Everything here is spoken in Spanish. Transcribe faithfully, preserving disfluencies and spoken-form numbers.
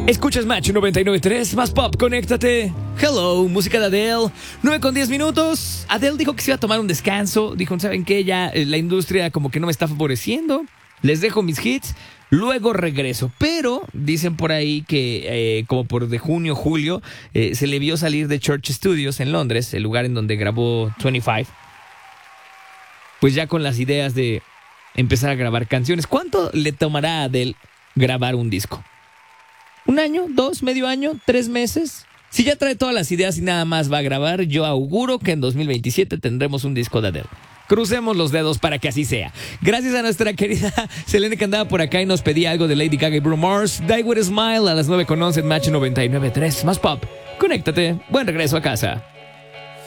Escuchas Match noventa y nueve punto tres, más pop, conéctate. Hello, música de Adele. nueve con diez minutos. Adele dijo que se iba a tomar un descanso. Dijo, ¿saben qué? Ya eh, la industria como que no me está favoreciendo. Les dejo mis hits, luego regreso. Pero dicen por ahí que eh, como por de junio, julio, eh, se le vio salir de Church Studios en Londres, el lugar en donde grabó veinticinco. Pues ya con las ideas de empezar a grabar canciones. ¿Cuánto le tomará a Adele grabar un disco? ¿Un año? ¿Dos? ¿Medio año? ¿Tres meses? Si ya trae todas las ideas y nada más va a grabar, yo auguro que en dos mil veintisiete tendremos un disco de Adele. Crucemos los dedos para que así sea. Gracias a nuestra querida Selene que andaba por acá y nos pedía algo de Lady Gaga y Bruno Mars. Die With A Smile a las nueve con once en Match noventa y nueve punto tres. Más pop. Conéctate. Buen regreso a casa.